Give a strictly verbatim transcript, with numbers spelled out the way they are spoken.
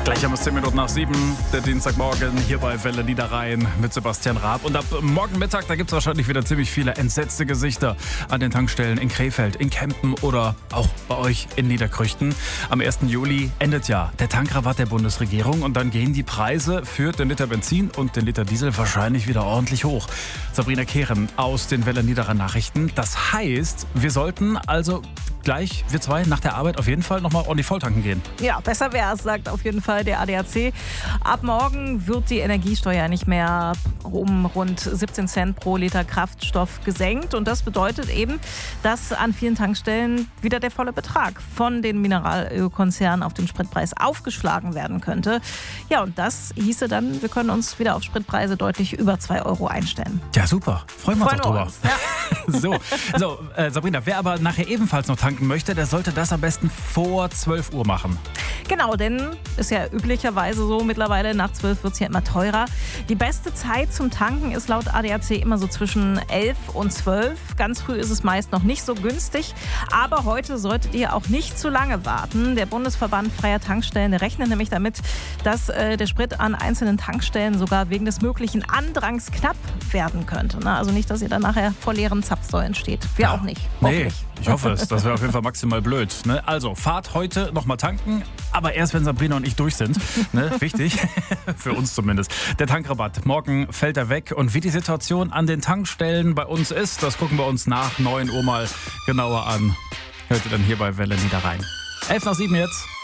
Gleich haben wir es zehn Minuten nach sieben, der Dienstagmorgen hier bei Welle Niederrhein mit Sebastian Raab. Und ab morgen Mittag, da gibt es wahrscheinlich wieder ziemlich viele entsetzte Gesichter an den Tankstellen in Krefeld, in Kempen oder auch bei euch in Niederkrüchten. Am ersten Juli endet ja der Tankrabatt der Bundesregierung und dann gehen die Preise für den Liter Benzin und den Liter Diesel wahrscheinlich wieder ordentlich hoch. Sabrina Kehren aus den Welle Niederrhein Nachrichten. Das heißt, wir sollten also gleich, wir zwei, nach der Arbeit auf jeden Fall nochmal ordentlich volltanken gehen. Ja, besser wäre es, sagt auf jeden Fall der A D A C. Ab morgen wird die Energiesteuer nicht mehr um rund siebzehn Cent pro Liter Kraftstoff gesenkt. Und das bedeutet eben, dass an vielen Tankstellen wieder der volle Betrag von den Mineralölkonzernen auf den Spritpreis aufgeschlagen werden könnte. Ja, und das hieße dann, wir können uns wieder auf Spritpreise deutlich über zwei Euro einstellen. Ja, super. Freuen wir uns Freuen auch drüber. uns, ja. So, so äh, Sabrina, wer aber nachher ebenfalls noch tanken möchte, der sollte das am besten vor zwölf Uhr machen. Genau, denn ist ja üblicherweise so, mittlerweile nach zwölf wird es ja immer teurer. Die beste Zeit zum Tanken ist laut A D A C immer so zwischen elf und zwölf. Ganz früh ist es meist noch nicht so günstig, aber heute solltet ihr auch nicht zu lange warten. Der Bundesverband Freier Tankstellen rechnet nämlich damit, dass äh, der Sprit an einzelnen Tankstellen sogar wegen des möglichen Andrangs knapp werden könnte. Ne? Also nicht, dass ihr dann nachher vor leeren Zapfsäulen steht. Wir Ja. auch nicht. Nee, ich hoffe es. Das wäre auf jeden Fall maximal blöd. Ne? Also, fahrt heute nochmal tanken, aber erst, wenn Sabrina und ich durch sind. Ne? Wichtig, für uns zumindest. Der Tankrabatt, morgen fällt er weg. Und wie die Situation an den Tankstellen bei uns ist, das gucken wir uns nach neun Uhr mal genauer an. Hört ihr dann hier bei Welle Niederrhein. elf nach sieben jetzt.